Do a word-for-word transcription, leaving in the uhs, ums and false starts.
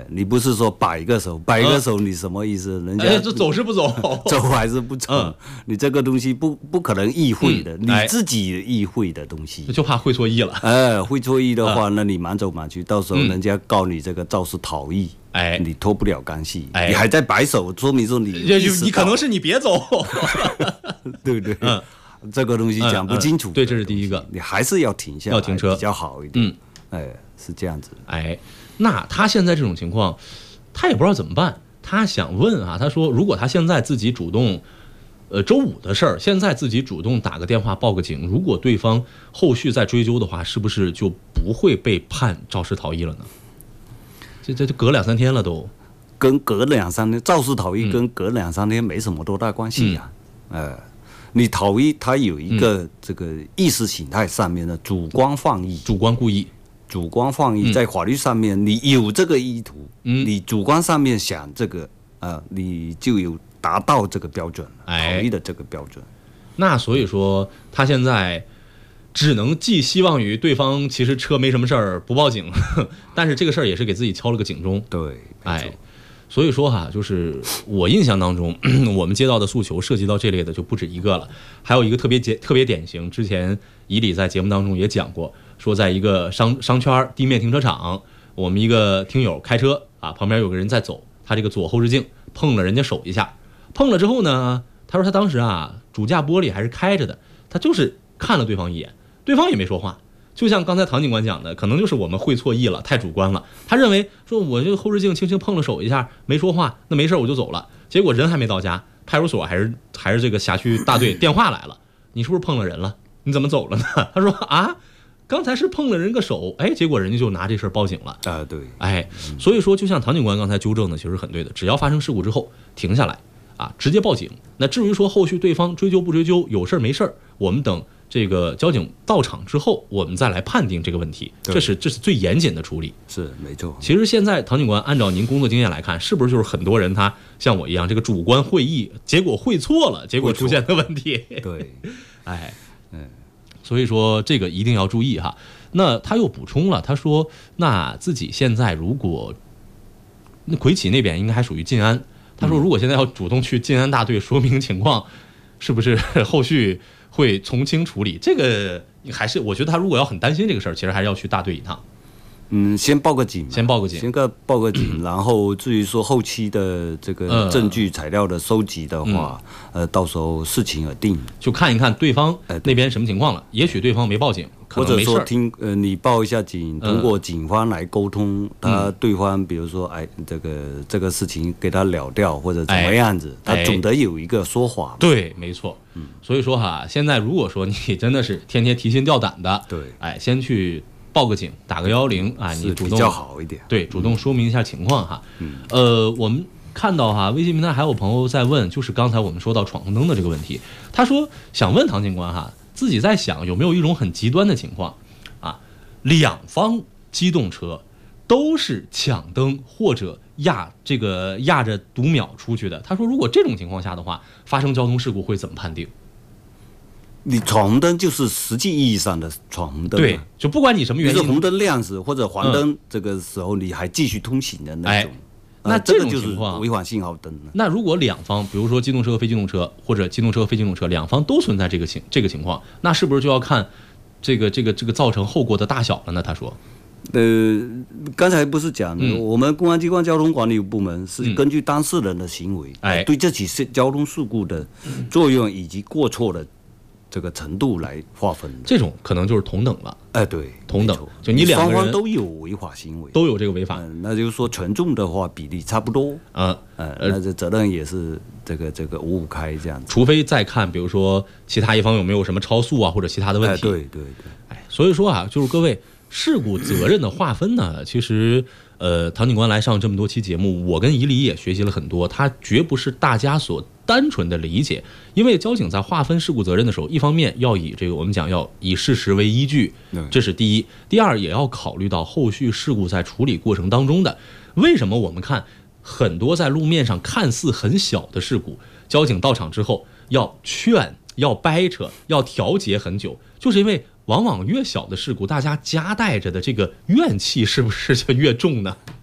你不是说摆个手，摆个手你什么意思？人家哎，这走是不走？ 走还是不走？嗯、你这个东西不不可能意会的， 嗯哎、 你自己意会的东西， 就怕会错意了。 哎，会错意的话，嗯、那你满走满去，到时候嗯人家告你这个肇事逃逸。 哎， 你脱不了干系， 哎， 你还在摆手，说明说你你可能是你别走， 对不对？ 嗯， 这个东西讲不清楚、 嗯嗯，对，这是第一个， 你还是要停下来， 要停车比较好一点。 嗯， 哎，是这样子。 哎，那他现在这种情况，他也不知道怎么办。他想问啊，他说，如果他现在自己主动，呃，周五的事儿，现在自己主动打个电话报个警，如果对方后续再追究的话，是不是就不会被判肇事逃逸了呢？这这就隔两三天了都， 跟隔两三天肇事逃逸跟隔两三天没什么多大关系呀、啊。嗯、呃，你逃逸它有一个这个意识形态上面的主观放逸， 主观故意， 主观放逸在法律上面你有这个意图， 嗯、 你主观上面想这个，呃，你就有达到这个标准， 哎、 逃逸的这个标准。 那所以说他现在。只能寄希望于对方其实车没什么事儿不报警，但是这个事儿也是给自己敲了个警钟。 对， 哎，所以说哈，就是我印象当中，我们接到的诉求涉及到这类的就不止一个了，还有一个特别特别典型，之前以理在节目当中也讲过，说在一个商商圈地面停车场，我们一个听友开车啊，旁边有个人在走，他这个左后视镜碰了人家手一下，碰了之后呢，他说他当时啊主驾玻璃还是开着的，他就是看了对方一眼。对方也没说话，就像刚才唐警官讲的，可能就是我们会错意了，太主观了。他认为说，我这个后视镜轻轻碰了手一下，没说话，那没事我就走了。结果人还没到家，派出所还是还是这个辖区大队电话来了，你是不是碰了人了？你怎么走了呢？他说啊，刚才是碰了人个手，哎，结果人家就拿这事儿报警了啊，对， 哎，所以说就像唐警官刚才纠正的，其实很对的，只要发生事故之后停下来啊，直接报警。那至于说后续对方追究不追究，有事儿没事儿，我们等。这个交警到场之后，我们再来判定这个问题，这是这是最严谨的处理。 是没错。 其实现在唐警官按照您工作经验来看，是不是就是很多人他像我一样，这个主观会意，结果会错了，结果出现的问题？ 对， 哎，嗯，所以说这个一定要注意哈。那他又补充了，他说，那自己现在如果那魁启那边应该还属于晋安，他说如果现在要主动去晋安大队说明情况，是不是后续？会从轻处理，这个还是我觉得他如果要很担心这个事儿，其实还是要去大队一趟。 嗯，先报个警， 先报个警， 先个报个警，然后至于说后期的这个证据材料的收集的话，嗯、呃，到时候视情而定， 就看一看对方那边什么情况了。也许对方没报警，可能没事， 或者说听呃你报一下警，通过警方来沟通，嗯、他对方比如说哎这个这个事情给他了掉或者怎么样子，哎、他总得有一个说法。 对，没错。嗯，所以说哈，现在如果说你真的是天天提心吊胆的， 对， 哎，先去。报个警，打个幺幺零啊，你主动比较好一点， 对，主动说明一下情况哈。 嗯， 呃，我们看到哈，微信平台还有朋友在问，就是刚才我们说到闯红灯的这个问题，他说想问唐警官哈，自己在想有没有一种很极端的情况啊，两方机动车都是抢灯或者压这个压着读秒出去的。他说，如果这种情况下的话，发生交通事故会怎么判定？ 你闯红灯就是实际意义上的闯红灯， 对，就不管你什么原因， 你是红灯亮时或者黄灯这个时候你还继续通行的那种， 哎、那这种情况违反信号灯。 那如果两方，比如说机动车和非机动车，或者机动车和非机动车两方都存在这个情这个情况，那是不是就要看这个这个这个造成后果的大小了呢？他说。 呃，刚才不是讲了、 嗯， 我们公安机关交通管理部门是根据当事人的行为， 哎、嗯， 对这起交通事故的作用以及过错的这个程度来划分的， 这种可能就是同等了。 哎、呃，对， 同等，就你两个人双方都有违法行为， 都有这个违法， 呃、那就是说权重的话比例差不多， 啊、 呃，呃，那这责任也是这个这个五五开这样子。 除非再看，比如说其他一方有没有什么超速啊，或者其他的问题。 哎、对对对， 哎，所以说啊，就是各位。事故责任的划分呢，其实，呃，唐警官来上这么多期节目，我跟怡黎也学习了很多，他绝不是大家所单纯的理解。因为交警在划分事故责任的时候，一方面要以这个我们讲要以事实为依据，这是第一；第二，也要考虑到后续事故在处理过程当中的。为什么我们看很多在路面上看似很小的事故，交警到场之后要劝、要掰扯、要调节很久，就是因为。往往越小的事故，大家夹带着的这个怨气是不是就越重呢？